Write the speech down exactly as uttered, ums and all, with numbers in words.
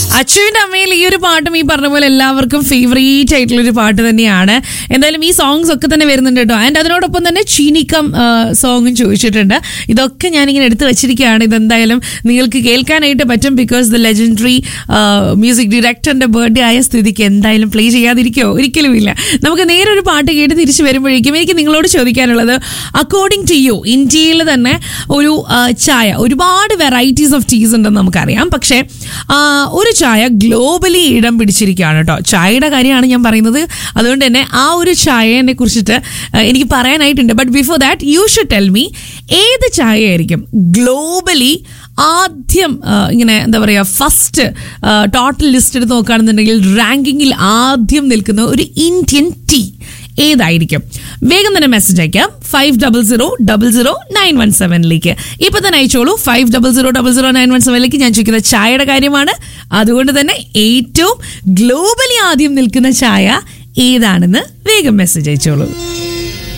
അച്ചുവിന്റെ അമ്മയിൽ ഈ ഒരു പാട്ടും ഈ പറഞ്ഞ പോലെ എല്ലാവർക്കും ഫേവറേറ്റ് ആയിട്ടുള്ള ഒരു പാട്ട് തന്നെയാണ്. എന്തായാലും ഈ സോങ്സ് ഒക്കെ തന്നെ വരുന്നുണ്ട് കേട്ടോ. ആൻഡ് അതിനോടൊപ്പം തന്നെ ചീനിക്കം സോങ്ങും ചോദിച്ചിട്ടുണ്ട്. ഇതൊക്കെ ഞാനിങ്ങനെ എടുത്തു വെച്ചിരിക്കുകയാണ്. ഇതെന്തായാലും നിങ്ങൾക്ക് കേൾക്കാനായിട്ട് പറ്റും. Because the legendary music ഡയറക്ടറിന്റെ birthday ആയ സ്ഥിതിക്ക് എന്തായാലും പ്ലേ ചെയ്യാതിരിക്കുമോ? ഒരിക്കലും ഇല്ല. നമുക്ക് നേരെ ഒരു പാട്ട് കേട്ട് തിരിച്ചു വരുമ്പോഴേക്കും എനിക്ക് നിങ്ങളോട് ചോദിക്കാനുള്ളത്, അക്കോർഡിംഗ് ടു യു ഇന്ത്യയിൽ തന്നെ ഒരു ചായ, ഒരുപാട് വെറൈറ്റീസ് ഓഫ് ടീസ് ഉണ്ടെന്ന് നമുക്കറിയാം. പക്ഷേ ഒരു ചായ ഗ്ലോബലി ഇടം പിടിച്ചിരിക്കുകയാണ് കേട്ടോ. ചായയുടെ കാര്യമാണ് ഞാൻ പറയുന്നത്. അതുകൊണ്ട് തന്നെ ആ ഒരു ചായനെ കുറിച്ചിട്ട് എനിക്ക് പറയാനായിട്ടുണ്ട്. But before that you should tell me, ഏത് ചായ ആയിരിക്കും ഗ്ലോബലി ആദ്യം ഇങ്ങനെ എന്താ പറയുക, ഫസ്റ്റ് ടോട്ടൽ ലിസ്റ്റ് എടുത്ത് നോക്കുകയാണെന്നുണ്ടെങ്കിൽ റാങ്കിങ്ങിൽ ആദ്യം നിൽക്കുന്ന ഒരു ഇന്ത്യൻ ടീ ഏതായിരിക്കും? വേഗം തന്നെ മെസ്സേജ് അയക്കാം five double zero double zero nine one സെവനിലേക്ക്. ഇപ്പൊ തന്നെ അയച്ചോളൂ five double zero double zero nine one സെവനിലേക്ക്. ഞാൻ ചോദിക്കുന്ന ചായയുടെ കാര്യമാണ്. അതുകൊണ്ട് തന്നെ ഏറ്റവും ഗ്ലോബലി ആദ്യം നിൽക്കുന്ന ചായ ഏതാണെന്ന് വേഗം മെസ്സേജ് അയച്ചോളൂ.